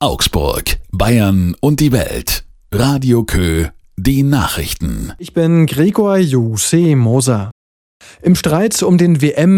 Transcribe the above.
Augsburg, Bayern und die Welt. Radio Kö, die Nachrichten. Ich bin Gregor Jose Moser. Im Streit um den WM